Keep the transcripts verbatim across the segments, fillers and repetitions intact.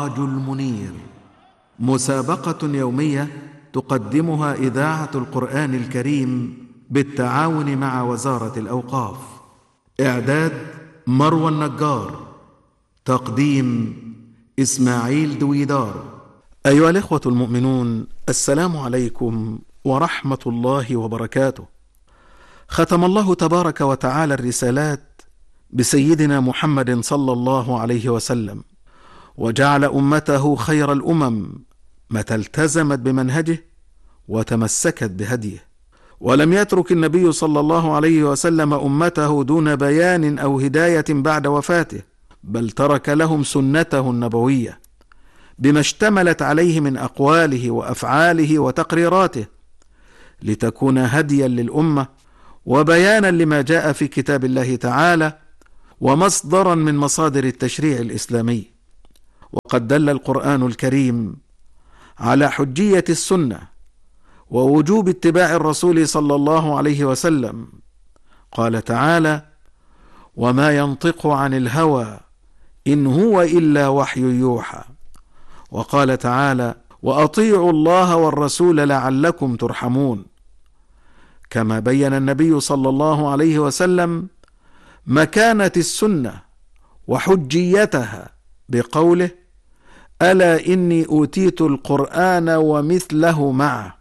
السراج المنير، مسابقة يومية تقدمها إذاعة القرآن الكريم بالتعاون مع وزارة الأوقاف. إعداد مروى النجار، تقديم إسماعيل دويدار. أيها الإخوة المؤمنون، السلام عليكم ورحمة الله وبركاته. ختم الله تبارك وتعالى الرسالات بسيدنا محمد صلى الله عليه وسلم، وجعل أمته خير الأمم متى التزمت بمنهجه وتمسكت بهديه، ولم يترك النبي صلى الله عليه وسلم أمته دون بيان أو هداية بعد وفاته، بل ترك لهم سنته النبوية بما اشتملت عليه من أقواله وأفعاله وتقريراته، لتكون هديا للأمة وبيانا لما جاء في كتاب الله تعالى ومصدرا من مصادر التشريع الإسلامي. وقد دل القرآن الكريم على حجية السنة ووجوب اتباع الرسول صلى الله عليه وسلم. قال تعالى: وما ينطق عن الهوى إن هو إلا وحي يوحى. وقال تعالى: وأطيعوا الله والرسول لعلكم ترحمون. كما بين النبي صلى الله عليه وسلم مكانة السنة وحجيتها بقوله: ألا إني أوتيت القرآن ومثله معه.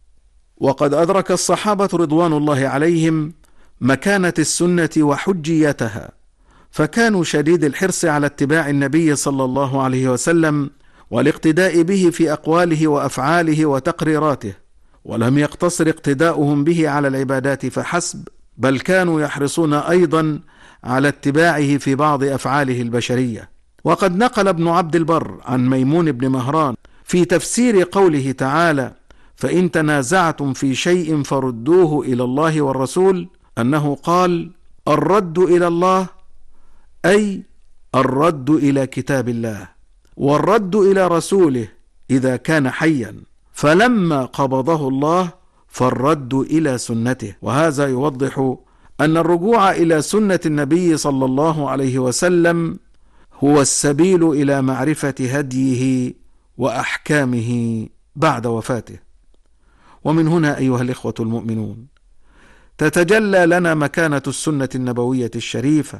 وقد أدرك الصحابة رضوان الله عليهم مكانة السنة وحجيتها، فكانوا شديد الحرص على اتباع النبي صلى الله عليه وسلم والاقتداء به في أقواله وأفعاله وتقريراته، ولم يقتصر اقتداؤهم به على العبادات فحسب، بل كانوا يحرصون أيضا على اتباعه في بعض أفعاله البشرية. وقد نقل ابن عبد البر عن ميمون بن مهران في تفسير قوله تعالى: فإن تنازعتم في شيء فردوه إلى الله والرسول، أنه قال: الرد إلى الله أي الرد إلى كتاب الله، والرد إلى رسوله إذا كان حيا، فلما قبضه الله فالرد إلى سنته. وهذا يوضح أن الرجوع إلى سنة النبي صلى الله عليه وسلم هو السبيل إلى معرفة هديه وأحكامه بعد وفاته. ومن هنا أيها الإخوة المؤمنون تتجلى لنا مكانة السنة النبوية الشريفة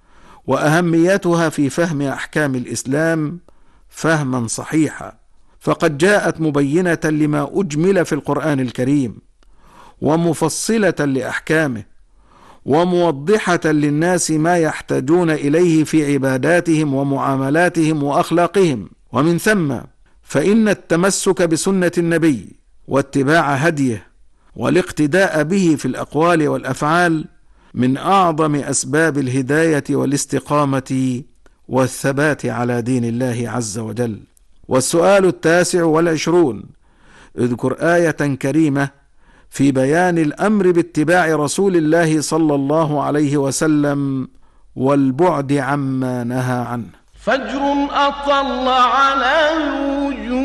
وأهميتها في فهم أحكام الإسلام فهما صحيحا، فقد جاءت مبينة لما أجمل في القرآن الكريم، ومفصلة لأحكامه، وموضحة للناس ما يحتاجون إليه في عباداتهم ومعاملاتهم وأخلاقهم. ومن ثم فإن التمسك بسنة النبي واتباع هديه والاقتداء به في الأقوال والأفعال من أعظم أسباب الهداية والاستقامة والثبات على دين الله عز وجل. والسؤال التاسع والعشرون: اذكر آية كريمة في بيان الأمر باتباع رسول الله صلى الله عليه وسلم والبعد عما نهى عنه. فجر أطل على الوجوه